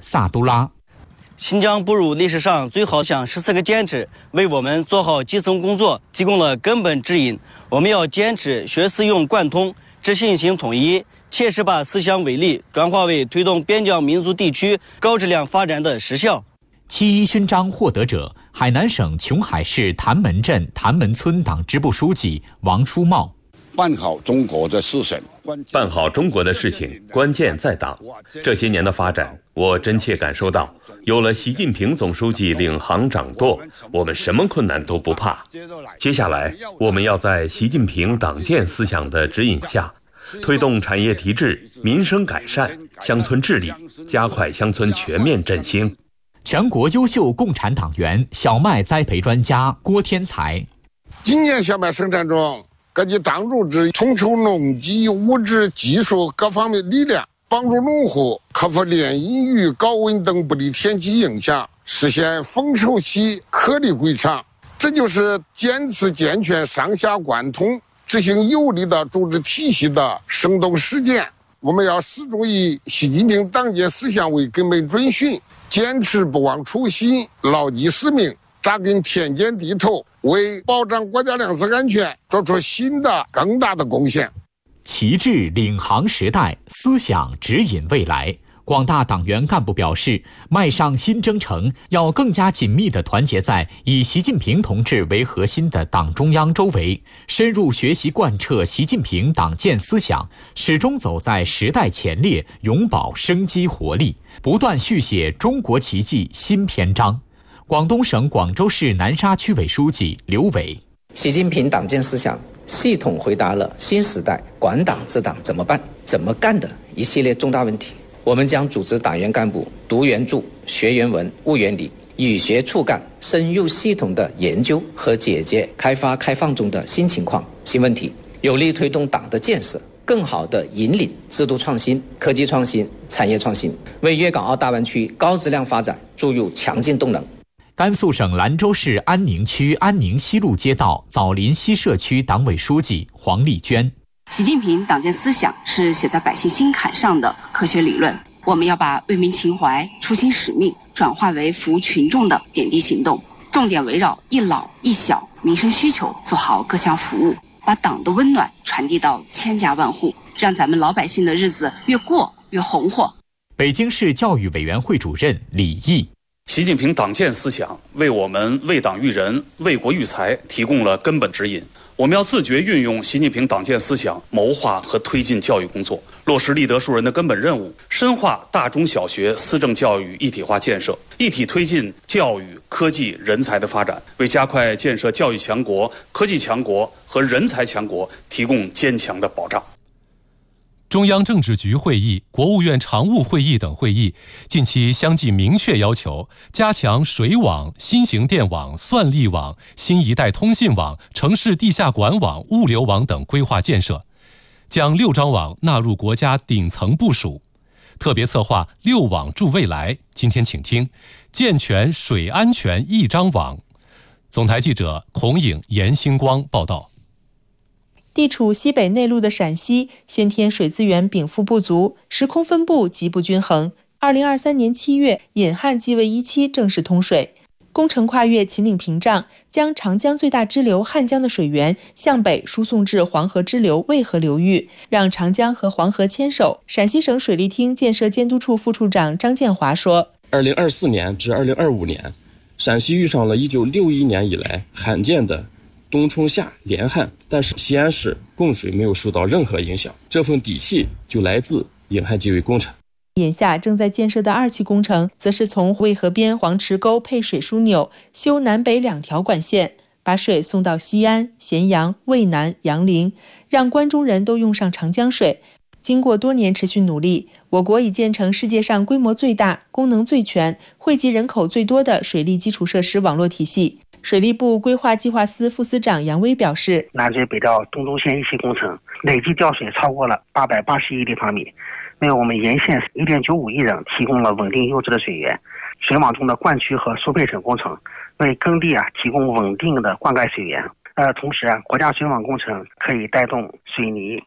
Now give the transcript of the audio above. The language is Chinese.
萨都拉。 新疆步入历史上最好想14个坚持，为我们做好基层工作提供了根本指引。我们要坚持学思用贯通，知信行统一，切实把思想伟力转化为推动边疆民族地区高质量发展的实效。 7·1勋章获得者，海南省琼海市谭门镇谭门村党支部书记王书茂。 办好中国的事情， 办好中国的事情，关键在党。这些年的发展，我真切感受到，有了习近平总书记领航掌舵，我们什么困难都不怕。接下来，我们要在习近平党建思想的指引下，推动产业提质、民生改善、乡村治理，加快乡村全面振兴。 全国优秀共产党员、小麦栽培专家郭天才。 今年小麦生产中，各级党组织统筹农机、物质、技术各方面力量，帮助农户克服连阴雨、高温等不利天气影响，实现丰收期颗粒归场。这就是坚持健全上下贯通、执行有力的组织体系的生动实践。我们要始终以习近平党建思想为根本准循，坚持不忘初心，牢记使命，扎根田间地头，为保障国家粮食安全做出新的更大的贡献。 旗帜领航时代，思想指引未来。广大党员干部表示，迈上新征程，要更加紧密地团结在以习近平同志为核心的党中央周围，深入学习贯彻习近平党建思想，始终走在时代前列，永葆生机活力，不断续写中国奇迹新篇章。广东省广州市南沙区委书记刘伟。 习近平党建思想系统回答了新时代管党治党怎么办、怎么干的一系列重大问题。我们将组织党员干部读原著、学原文、悟原理，与学促干，深入系统的研究和解决开发开放中的新情况、新问题，有力推动党的建设，更好地引领制度创新、科技创新、产业创新，为粤港澳大湾区高质量发展注入强劲动能。 甘肃省兰州市安宁区安宁西路街道枣林西社区党委书记黄丽娟。 习近平党建思想是写在百姓心坎上的科学理论，我们要把为民情怀、初心使命转化为服务群众的点滴行动，重点围绕一老一小民生需求做好各项服务，把党的温暖传递到千家万户，让咱们老百姓的日子越过越红火。 北京市教育委员会主任李毅。 习近平党建思想为我们为党育人、为国育才提供了根本指引。我们要自觉运用习近平党建思想，谋划和推进教育工作，落实立德树人的根本任务，深化大中小学思政教育一体化建设，一体推进教育、科技、人才的发展，为加快建设教育强国、科技强国和人才强国提供坚强的保障。 中央政治局会议、国务院常务会议等会议近期相继明确要求加强水网、新型电网、算力网、新一代通信网、城市地下管网、物流网等规划建设，将6张网纳入国家顶层部署。特别策划6网助未来，今天请听健全水安全1张网。总台记者孔颖、严星光报道。 地处西北内陆的陕西，先天水资源禀赋不足，时空分布极不均衡。2023年7月，引汉济渭1期正式通水，工程跨越秦岭屏障，将长江最大支流汉江的水源向北输送至黄河支流渭河流域，让长江和黄河牵手。陕西省水利厅建设监督处副处长张建华说 ：2024年至2025年，陕西遇上了1961年以来罕见的冬春夏连旱，但是西安市供水没有受到任何影响，这份底气就来自引汉济渭工程。 眼下正在建设的2期工程，则是从渭河边黄池沟配水枢纽，修南北2条管线，把水送到西安、咸阳、渭南、杨凌，让关中人都用上长江水。经过多年持续努力，我国已建成世界上规模最大、功能最全、惠及人口最多的水利基础设施网络体系。水利部规划计划司副司长杨威表示， 南水北调东中线1期工程累计调水超过了880亿立方米，为我们沿线1.95亿人提供了稳定优质的水源。水网中的灌区和输配整工程为耕地提供稳定的灌溉水源。同时国家水网工程可以带动水泥、